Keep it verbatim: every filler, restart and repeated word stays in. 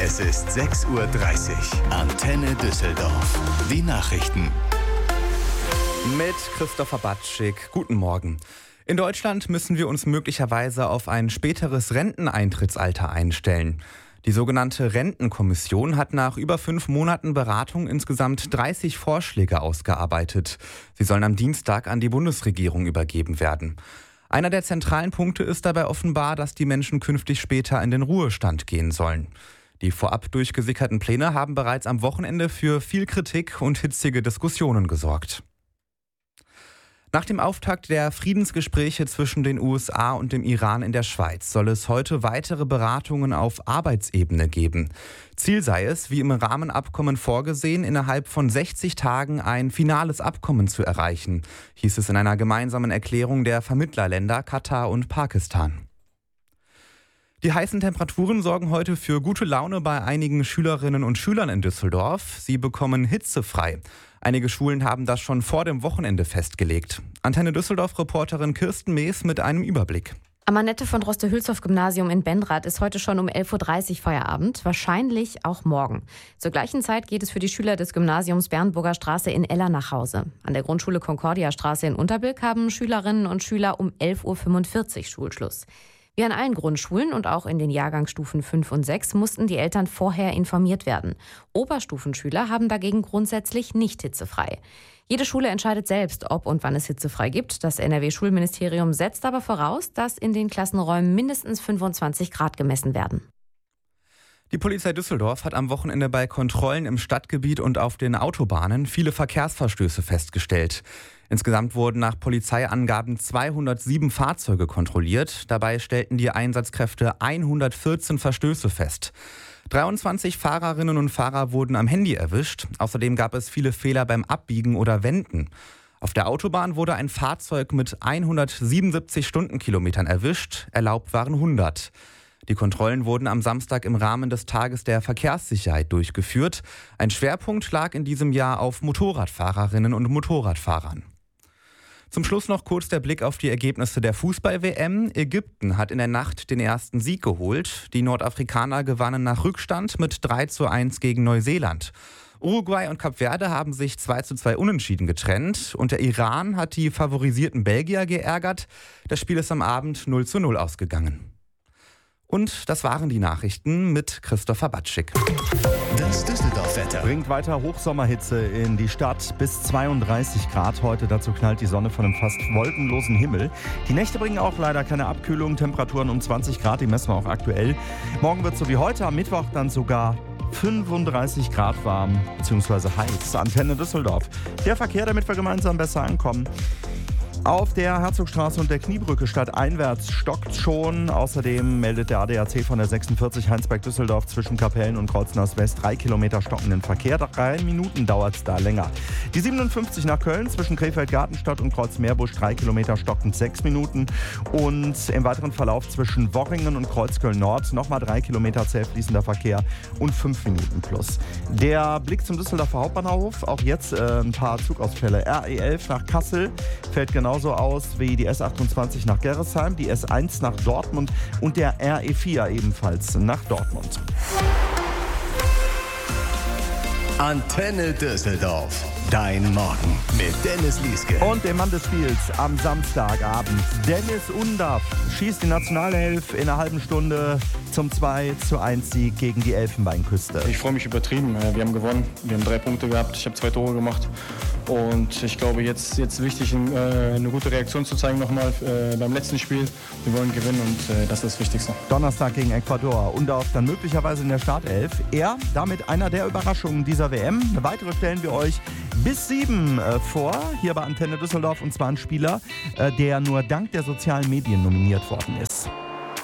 Es ist sechs Uhr dreißig. Antenne Düsseldorf. Die Nachrichten. Mit Christopher Batschik. Guten Morgen. In Deutschland müssen wir uns möglicherweise auf ein späteres Renteneintrittsalter einstellen. Die sogenannte Rentenkommission hat nach über fünf Monaten Beratung insgesamt dreißig Vorschläge ausgearbeitet. Sie sollen am Dienstag an die Bundesregierung übergeben werden. Einer der zentralen Punkte ist dabei offenbar, dass die Menschen künftig später in den Ruhestand gehen sollen. Die vorab durchgesickerten Pläne haben bereits am Wochenende für viel Kritik und hitzige Diskussionen gesorgt. Nach dem Auftakt der Friedensgespräche zwischen den U S A und dem Iran in der Schweiz soll es heute weitere Beratungen auf Arbeitsebene geben. Ziel sei es, wie im Rahmenabkommen vorgesehen, innerhalb von sechzig Tagen ein finales Abkommen zu erreichen, hieß es in einer gemeinsamen Erklärung der Vermittlerländer Katar und Pakistan. Die heißen Temperaturen sorgen heute für gute Laune bei einigen Schülerinnen und Schülern in Düsseldorf. Sie bekommen hitzefrei. Einige Schulen haben das schon vor dem Wochenende festgelegt. Antenne Düsseldorf-Reporterin Kirsten Mees mit einem Überblick. Am Annette von Droste-Hülshoff-Gymnasium in Benrath ist heute schon um elf Uhr dreißig Feierabend, wahrscheinlich auch morgen. Zur gleichen Zeit geht es für die Schüler des Gymnasiums Bernburger Straße in Eller nach Hause. An der Grundschule Concordia Straße in Unterbilk haben Schülerinnen und Schüler um elf Uhr fünfundvierzig Schulschluss. Wie an allen Grundschulen und auch in den Jahrgangsstufen fünf und sechs mussten die Eltern vorher informiert werden. Oberstufenschüler haben dagegen grundsätzlich nicht hitzefrei. Jede Schule entscheidet selbst, ob und wann es hitzefrei gibt. Das N R W-Schulministerium setzt aber voraus, dass in den Klassenräumen mindestens fünfundzwanzig Grad gemessen werden. Die Polizei Düsseldorf hat am Wochenende bei Kontrollen im Stadtgebiet und auf den Autobahnen viele Verkehrsverstöße festgestellt. Insgesamt wurden nach Polizeiangaben zweihundertsieben Fahrzeuge kontrolliert. Dabei stellten die Einsatzkräfte hundertvierzehn Verstöße fest. dreiundzwanzig Fahrerinnen und Fahrer wurden am Handy erwischt. Außerdem gab es viele Fehler beim Abbiegen oder Wenden. Auf der Autobahn wurde ein Fahrzeug mit hundertsiebenundsiebzig Stundenkilometern erwischt. Erlaubt waren hundert. Die Kontrollen wurden am Samstag im Rahmen des Tages der Verkehrssicherheit durchgeführt. Ein Schwerpunkt lag in diesem Jahr auf Motorradfahrerinnen und Motorradfahrern. Zum Schluss noch kurz der Blick auf die Ergebnisse der Fußball-W M. Ägypten hat in der Nacht den ersten Sieg geholt. Die Nordafrikaner gewannen nach Rückstand mit drei zu eins gegen Neuseeland. Uruguay und Kap Verde haben sich zwei zu zwei unentschieden getrennt. Und der Iran hat die favorisierten Belgier geärgert. Das Spiel ist am Abend null zu null ausgegangen. Und das waren die Nachrichten mit Christopher Batschik. Das Düsseldorf-Wetter bringt weiter Hochsommerhitze in die Stadt. Bis zweiunddreißig Grad heute. Dazu knallt die Sonne von einem fast wolkenlosen Himmel. Die Nächte bringen auch leider keine Abkühlung. Temperaturen um zwanzig Grad, die messen wir auch aktuell. Morgen wird es so wie heute, am Mittwoch dann sogar fünfunddreißig Grad warm bzw. heiß. Antenne Düsseldorf. Der Verkehr, damit wir gemeinsam besser ankommen. Auf der Herzogstraße und der Kniebrücke stadteinwärts stockt schon. Außerdem meldet der A D A C von der sechsundvierzig Heinsberg-Düsseldorf zwischen Kapellen und Kreuzners West drei Kilometer stockenden Verkehr. Drei Minuten dauert es da länger. Die siebenundfünfzig nach Köln zwischen Krefeld-Gartenstadt und Kreuzmeerbusch drei Kilometer stockend sechs Minuten. Und im weiteren Verlauf zwischen Worringen und Kreuzköln-Nord nochmal drei Kilometer zäh fließender Verkehr und fünf Minuten plus. Der Blick zum Düsseldorfer Hauptbahnhof. Auch jetzt äh, ein paar Zugausfälle. R E elf nach Kassel fällt genau so aus wie die S achtundzwanzig nach Gerresheim, die S eins nach Dortmund und der R E vier ebenfalls nach Dortmund. Antenne Düsseldorf. Dein Morgen mit Dennis Lieske. Und dem Mann des Spiels am Samstagabend. Dennis Undaff schießt die Nationalelf in einer halben Stunde zum zwei zu eins Sieg gegen die Elfenbeinküste. Ich freue mich übertrieben. Wir haben gewonnen. Wir haben drei Punkte gehabt. Ich habe zwei Tore gemacht. Und ich glaube, jetzt ist wichtig, eine gute Reaktion zu zeigen nochmal beim letzten Spiel. Wir wollen gewinnen und das ist das Wichtigste. Donnerstag gegen Ecuador. Undaff dann möglicherweise in der Startelf. Er damit einer der Überraschungen dieser W M. Eine weitere stellen wir euch bis sieben äh, vor, hier bei Antenne Düsseldorf. Und zwar ein Spieler, äh, der nur dank der sozialen Medien nominiert worden ist.